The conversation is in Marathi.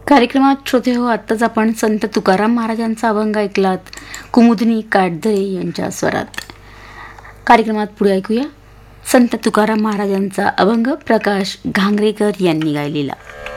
कार्यक्रमात श्रोते हो, आत्ताच आपण संत तुकाराम महाराजांचा अभंग ऐकलात कुमुदिनी काटदरे यांच्या स्वरात. कार्यक्रमात पुढे ऐकूया संत तुकाराम महाराजांचा अभंग प्रकाश घांगरेकर यांनी गायलेला.